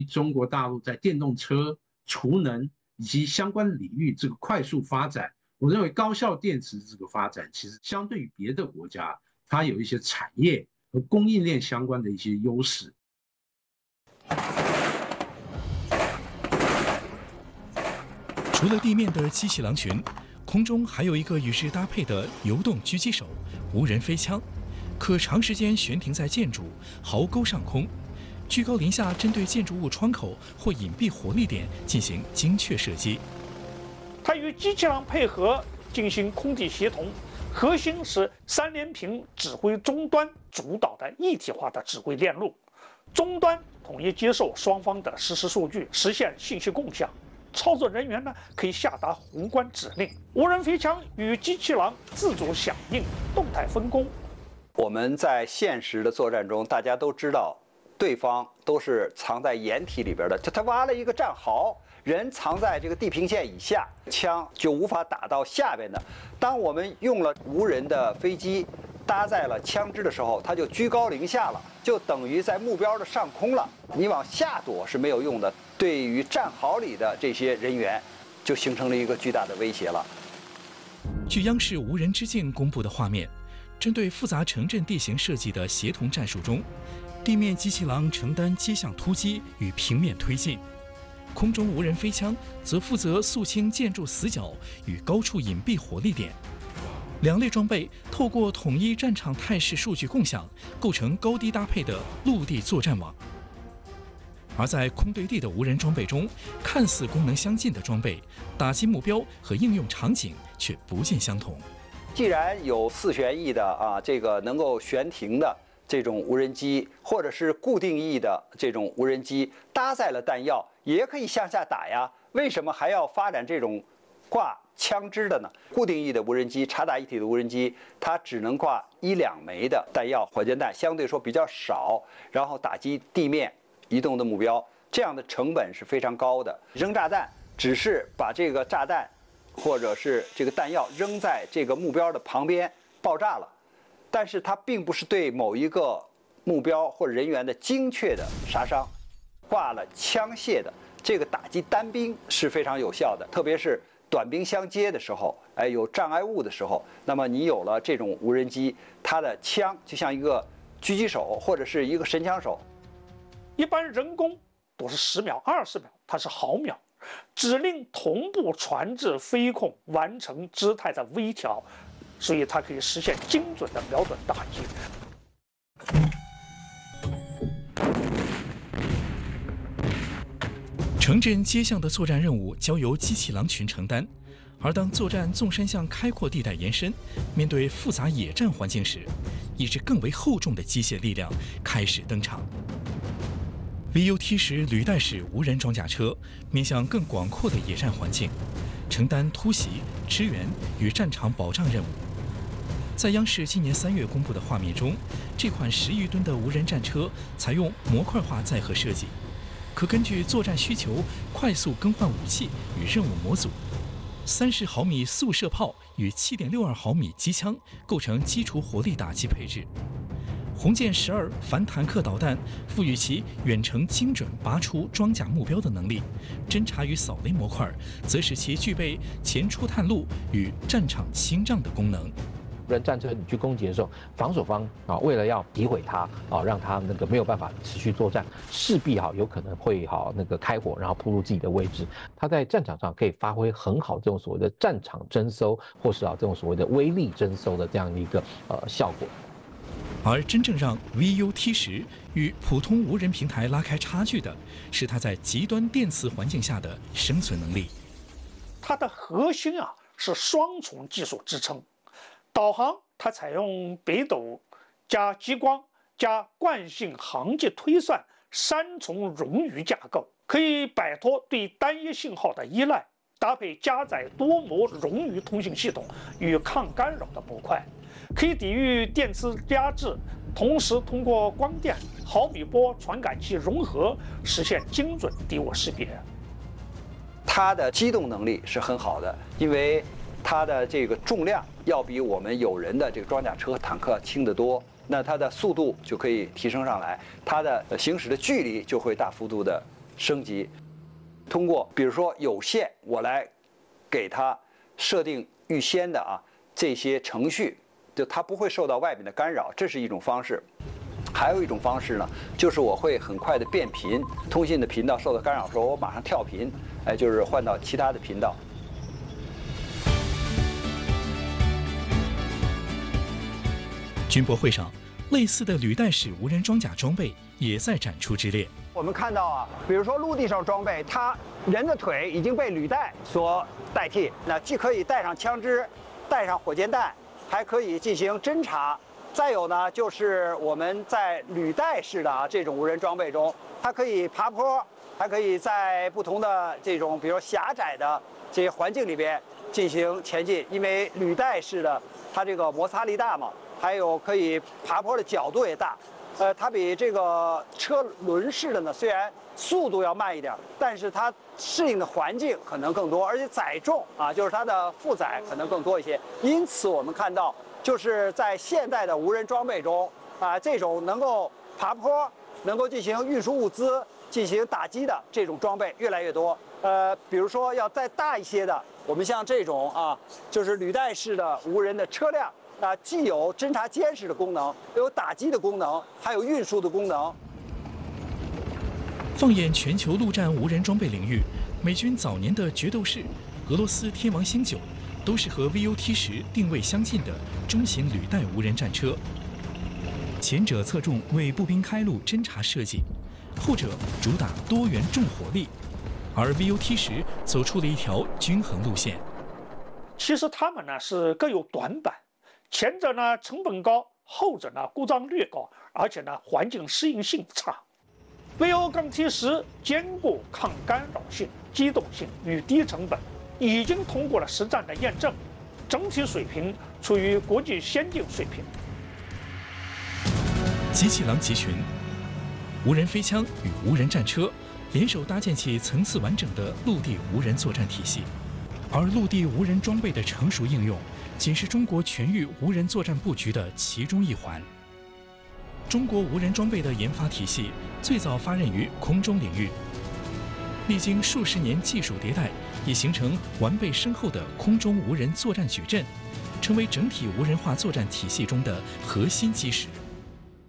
中国大陆在电动车、储能以及相关领域这个快速发展，我认为高效电池这个发展其实相对于别的国家，它有一些产业和供应链相关的一些优势。 除了地面的机器狼群，空中还有一个与之搭配的流动狙击手——无人飞枪，可长时间悬停在建筑壕沟上空，居高临下针对建筑物窗口或隐蔽火力点进行精确射击。 它与机器狼配合进行空地协同，核心是3连屏指挥终端主导的一体化的指挥链路，终端统一接受双方的实时数据，实现信息共享。操作人员呢可以下达宏观指令，无人飞枪与机器狼自主响应，动态分工。 我们在现实的作战中，大家都知道，对方都是藏在掩体里边的，就他挖了一个战壕，人藏在这个地平线以下，枪就无法打到下边的。当我们用了无人的飞机搭载了枪支的时候，它就居高临下了，就等于在目标的上空了。你往下躲是没有用的，对于战壕里的这些人员，就形成了一个巨大的威胁了。 据央视无人之境公布的画面，针对复杂城镇地形设计的协同战术中，地面机器狼承担街巷突击与平面推进，空中无人飞枪则负责肃清建筑死角与高处隐蔽火力点。两类装备透过统一战场态势数据共享，构成高低搭配的陆地作战网。而在空对地的无人装备中，看似功能相近的装备，打击目标和应用场景却不尽相同。 既然有4旋翼的这个能够悬停的这种无人机，或者是固定翼的这种无人机，搭载了弹药，也可以向下打呀。为什么还要发展这种挂枪支的呢？固定翼的无人机、察打一体的无人机，它只能挂1、2枚的弹药，火箭弹相对说比较少，然后打击地面移动的目标，这样的成本是非常高的。扔炸弹只是把这个炸弹或者是这个弹药扔在这个目标的旁边爆炸了，但是它并不是对某一个目标或者人员的精确的杀伤。挂了枪械的这个打击单兵是非常有效的，特别是短兵相接的时候，有障碍物的时候，那么你有了这种无人机，它的枪就像一个狙击手或者是一个神枪手。 一般人工都是10秒、20秒，它是毫秒，指令同步传至飞控，完成姿态的微调，所以它可以实现精准的瞄准打击。 城镇街巷的作战任务交由机器狼群承担，而当作战纵深向开阔地带延伸，面对复杂野战环境时，一支更为厚重的机械力量开始登场。VU-T10履带式无人装甲车面向更广阔的野战环境，承担突袭、支援与战场保障任务。在央视今年3月公布的画面中，这款10余吨的无人战车采用模块化载荷设计，可根据作战需求快速更换武器与任务模组。30毫米速射炮与7.62毫米机枪构成基础火力打击配置。红箭12反坦克导弹赋予其远程精准拔出装甲目标的能力，侦察与扫雷模块则使其具备前出探路与战场清障的功能。 无人战车你去攻击的时候，防守方为了要诋毁它让它没有办法持续作战，势必有可能会开火，然后暴露自己的位置。它在战场上可以发挥很好这种所谓的战场征收，或是这种所谓的威力征收的这样的一个效果。 而真正让 VU-T10与普通无人平台拉开差距的，是它在极端电磁环境下的生存能力。 它的核心是双重技术支撑。导航它采用北斗加激光加惯性航迹推算3重冗余架构，可以摆脱对单一信号的依赖，搭配加载多模冗余通信系统与抗干扰的模块，可以抵御电磁压制，同时通过光电、毫米波传感器融合，实现精准敌我识别。 它的机动能力是很好的，因为它的这个重量要比我们有人的这个装甲车、坦克轻得多，那它的速度就可以提升上来，它的行驶的距离就会大幅度的升级。通过比如说有线，我来给它设定预先的这些程序，就它不会受到外面的干扰，这是一种方式。还有一种方式呢，就是我会很快的变频，通信的频道受到干扰的时候，我马上跳频，就是换到其他的频道。 军博会上，类似的履带式无人装甲装备也在展出之列。 我们看到比如说陆地上装备，它人的腿已经被履带所代替，那既可以带上枪支，带上火箭弹，还可以进行侦察。再有呢，就是我们在履带式的这种无人装备中，它可以爬坡，还可以在不同的这种比如狭窄的这些环境里边进行前进，因为履带式的它这个摩擦力大嘛。还有可以爬坡的角度也大，它比这个车轮式的呢，虽然速度要慢一点，但是它适应的环境可能更多，而且载重就是它的负载可能更多一些。因此我们看到，就是在现代的无人装备中这种能够爬坡、能够进行运输物资、进行打击的这种装备越来越多。比如说要再大一些的，我们像这种就是履带式的无人的车辆。既有侦察监视的功能，又有打击的功能，还有运输的功能。 放眼全球陆战无人装备领域，美军早年的决斗士、俄罗斯天王星9，都是和 VUT-10定位相近的中型履带无人战车。前者侧重为步兵开路侦察设计，后者主打多元重火力，而 VUT-10走出了一条均衡路线。 其实它们呢是各有短板。前者呢成本高，后者呢故障率高，而且呢环境适应性差。VU-T10兼顾抗干扰性、机动性与低成本，已经通过了实战的验证，整体水平处于国际先进水平。 机器狼集群、无人飞枪与无人战车联手搭建起层次完整的陆地无人作战体系，而陆地无人装备的成熟应用，仅是中国全域无人作战布局的其中一环。中国无人装备的研发体系最早发轫于空中领域，历经数十年技术迭代，已形成完备深厚的空中无人作战矩阵，成为整体无人化作战体系中的核心基石。